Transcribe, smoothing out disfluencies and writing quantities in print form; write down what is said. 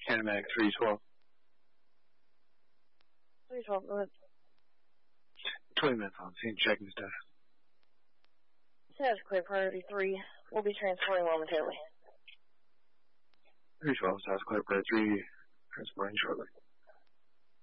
Canamac 312. 312, go ahead. 20 minutes on scene, checking status. Status clear, priority 3. We'll be transporting momentarily. 312, status clear, priority 3, transporting shortly.